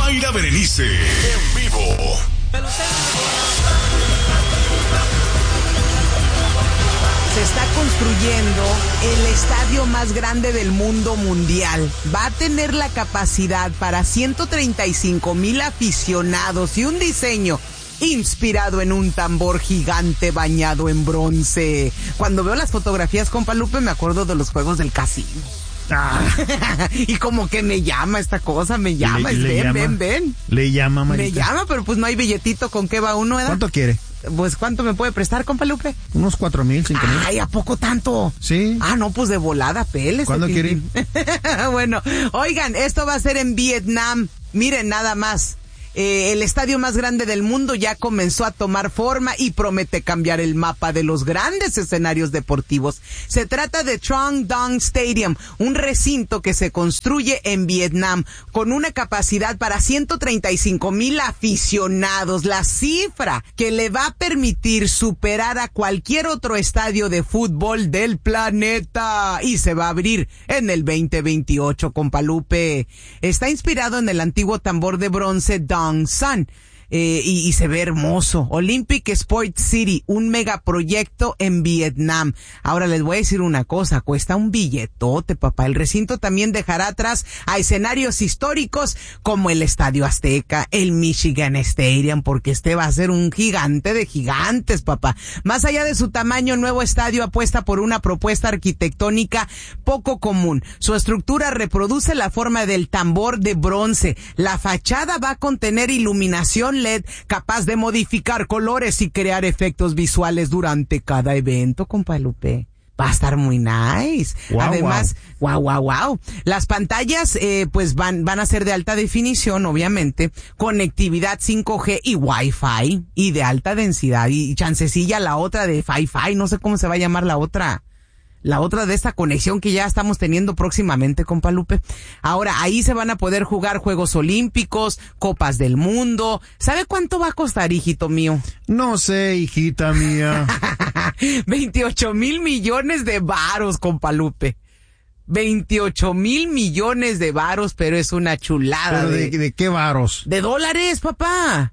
Mayra Berenice, en vivo. Se está construyendo el estadio más grande del mundo mundial. Va a tener la capacidad para 135,000 aficionados y un diseño inspirado en un tambor gigante bañado en bronce. Cuando veo las fotografías, compa Lupe, me acuerdo de los juegos del casino. Y como que me llama esta cosa, me llama. Ven. Le llama, Marita. Me llama, pero pues no hay billetito con qué va uno, ¿verdad? ¿Cuánto quiere? Pues, ¿cuánto me puede prestar, compa Lupe? Unos 4,000, 5,000. Ay, ¿a poco tanto? Sí. No, pues de volada, peles. ¿Cuándo quiere ir? Bueno, oigan, esto va a ser en Vietnam. Miren, nada más. El estadio más grande del mundo ya comenzó a tomar forma y promete cambiar el mapa de los grandes escenarios deportivos. Se trata de Trong Dong Stadium, un recinto que se construye en Vietnam con una capacidad para 135,000 aficionados, la cifra que le va a permitir superar a cualquier otro estadio de fútbol del planeta, y se va a abrir en el 2028, compa Lupe. Está inspirado en el antiguo tambor de bronce Dong Son. Y se ve hermoso. Olympic Sport City, un megaproyecto en Vietnam. Ahora les voy a decir una cosa, cuesta un billetote, papá. El recinto también dejará atrás a escenarios históricos como el Estadio Azteca, el Michigan Stadium, porque este va a ser un gigante de gigantes, papá. Más allá de su tamaño, el nuevo estadio apuesta por una propuesta arquitectónica poco común. Su estructura reproduce la forma del tambor de bronce. La fachada va a contener iluminación LED capaz de modificar colores y crear efectos visuales durante cada evento, compa Lupe. Va a estar muy nice. Wow, además, wow. Las pantallas, pues van a ser de alta definición, obviamente, conectividad 5G y Wi-Fi, y de alta densidad, y chancecilla la otra de Fi-Fi, no sé cómo se va a llamar la otra de esta conexión que ya estamos teniendo próximamente, compa Lupe. Ahora, ahí se van a poder jugar Juegos Olímpicos, Copas del Mundo. ¿Sabe cuánto va a costar, hijito mío? No sé, hijita mía. 28,000 millones de varos, compa Lupe. 28,000 millones de varos, pero es una chulada. ¿Pero de qué varos? De dólares, papá.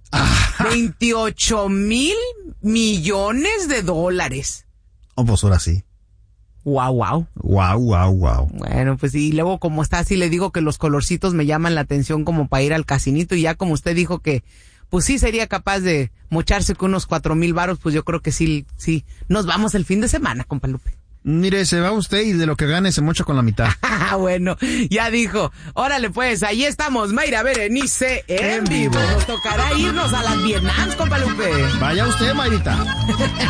28,000 millones de dólares. Pues ahora sí. Wow. Bueno, pues y luego como está así, le digo que los colorcitos me llaman la atención como para ir al casinito, y ya como usted dijo que pues sí sería capaz de mocharse con unos 4,000 varos, pues yo creo que sí, nos vamos el fin de semana, compa Lupe. Mire, se va usted y de lo que gane se mocha con la mitad. Bueno, ya dijo. Órale pues, ahí estamos, Mayra Berenice en vivo. Nos tocará irnos a las Vietnams, compa Lupe. Vaya usted, Mayrita.